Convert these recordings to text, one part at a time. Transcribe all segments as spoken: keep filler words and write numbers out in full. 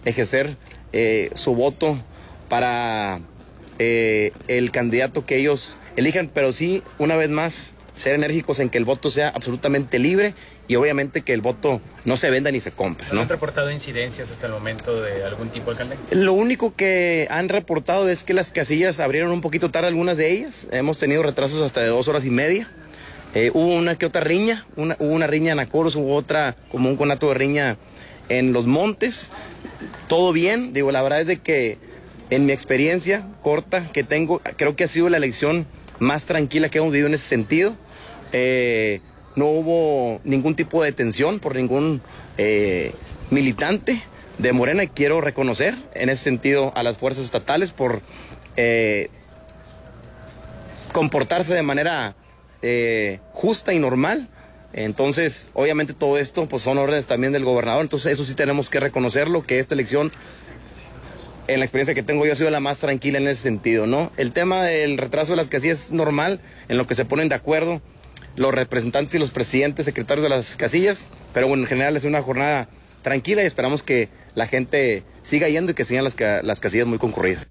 ejercer eh, su voto para eh, el candidato que ellos elijan, pero sí, una vez más, ser enérgicos en que el voto sea absolutamente libre y obviamente que el voto no se venda ni se compre, ¿no? ¿Han reportado incidencias hasta el momento de algún tipo, alcalde? Lo único que han reportado es que las casillas abrieron un poquito tarde, algunas de ellas. Hemos tenido retrasos hasta de dos horas y media. Eh, hubo una que otra riña, una, hubo una riña en Acoros, hubo otra como un conato de riña en Los Montes. Todo bien, digo, la verdad es de que en mi experiencia corta que tengo, creo que ha sido la elección más tranquila que hemos vivido en ese sentido. Eh, no hubo ningún tipo de detención por ningún eh, militante de Morena y quiero reconocer en ese sentido a las fuerzas estatales por eh, comportarse de manera eh, justa y normal. Entonces, obviamente todo esto pues son órdenes también del gobernador, entonces eso sí tenemos que reconocerlo, que esta elección, en la experiencia que tengo yo, ha sido la más tranquila en ese sentido, ¿no? El tema del retraso de las casillas es normal, en lo que se ponen de acuerdo los representantes y los presidentes, secretarios de las casillas, pero bueno, en general es una jornada tranquila y esperamos que la gente siga yendo y que sigan las, las casillas muy concurridas.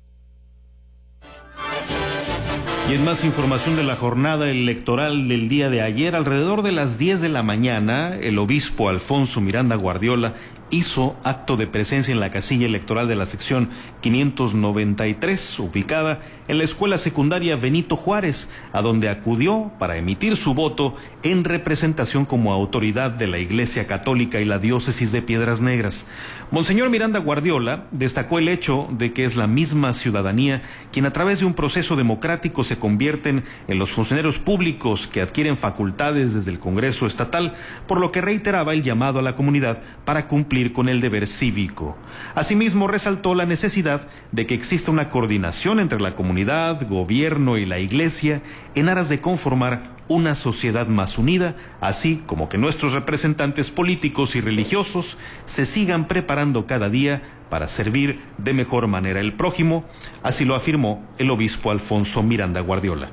Y en más información de la jornada electoral del día de ayer, alrededor de las diez de la mañana, el obispo Alfonso Miranda Guardiola hizo acto de presencia en la casilla electoral de la sección quinientos noventa y tres, ubicada en la escuela secundaria Benito Juárez, a donde acudió para emitir su voto en representación como autoridad de la Iglesia Católica y la Diócesis de Piedras Negras. Monseñor Miranda Guardiola destacó el hecho de que es la misma ciudadanía quien a través de un proceso democrático se convierten en los funcionarios públicos que adquieren facultades desde el Congreso estatal, por lo que reiteraba el llamado a la comunidad para cumplir con el deber cívico. Asimismo, resaltó la necesidad de que exista una coordinación entre la comunidad, gobierno y la Iglesia en aras de conformar una sociedad más unida, así como que nuestros representantes políticos y religiosos se sigan preparando cada día para servir de mejor manera al prójimo, así lo afirmó el obispo Alfonso Miranda Guardiola.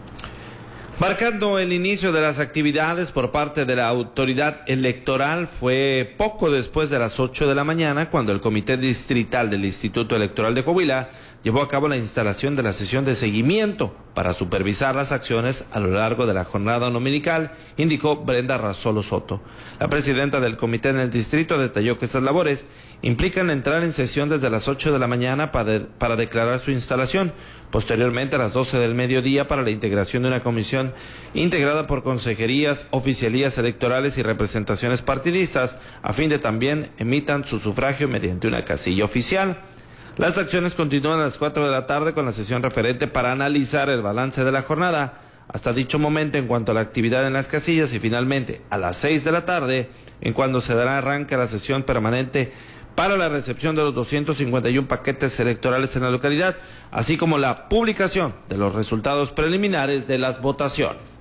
Marcando el inicio de las actividades por parte de la autoridad electoral, fue poco después de las ocho de la mañana cuando el Comité Distrital del Instituto Electoral de Coahuila llevó a cabo la instalación de la sesión de seguimiento para supervisar las acciones a lo largo de la jornada dominical, indicó Brenda Rasolo Soto. La presidenta del comité en el distrito detalló que estas labores implican entrar en sesión desde las ocho de la mañana para, de, para declarar su instalación, posteriormente a las doce del mediodía para la integración de una comisión integrada por consejerías, oficialías electorales y representaciones partidistas, a fin de también emitan su sufragio mediante una casilla oficial. Las acciones continúan a las cuatro de la tarde con la sesión referente para analizar el balance de la jornada hasta dicho momento en cuanto a la actividad en las casillas y finalmente a las seis de la tarde en cuando se dará arranque a la sesión permanente para la recepción de los doscientos cincuenta y uno paquetes electorales en la localidad, así como la publicación de los resultados preliminares de las votaciones.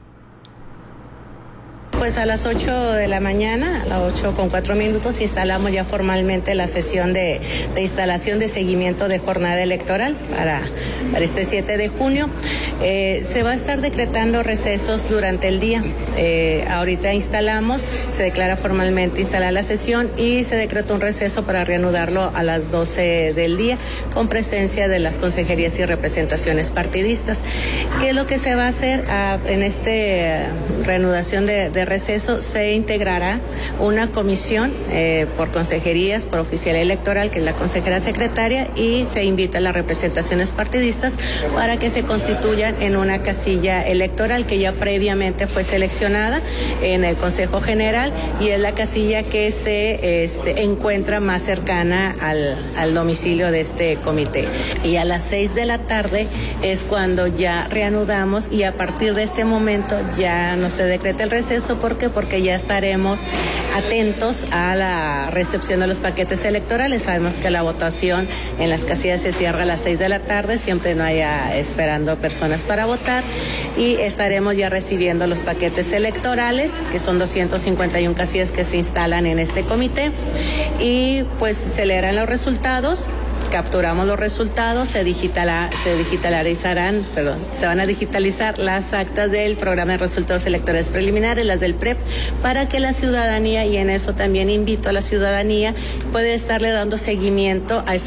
Pues a las ocho de la mañana, a las ocho con cuatro minutos, instalamos ya formalmente la sesión de, de instalación de seguimiento de jornada electoral para, para este siete de junio. Eh, se va a estar decretando recesos durante el día. Eh, ahorita instalamos, se declara formalmente instalar la sesión y se decreta un receso para reanudarlo a las doce del día con presencia de las consejerías y representaciones partidistas. ¿Qué es lo que se va a hacer ah, en este uh, reanudación de, de receso? Se integrará una comisión eh, por consejerías, por oficialía electoral, que es la consejera secretaria, y se invita a las representaciones partidistas para que se constituyan en una casilla electoral que ya previamente fue seleccionada en el Consejo General y es la casilla que se este, encuentra más cercana al, al domicilio de este comité. Y a las seis de la tarde es cuando ya reanudamos y a partir de ese momento ya no se decreta el receso. ¿Por qué? Porque ya estaremos atentos a la recepción de los paquetes electorales. Sabemos que la votación en las casillas se cierra a las seis de la tarde, siempre no haya esperando personas para votar, y estaremos ya recibiendo los paquetes electorales, que son doscientos cincuenta y uno casillas que se instalan en este comité, y pues se leerán los resultados. Capturamos los resultados, se digitala, se digitalizarán, perdón, se van a digitalizar las actas del programa de resultados electorales preliminares, las del P R E P, para que la ciudadanía, y en eso también invito a la ciudadanía, puede estarle dando seguimiento a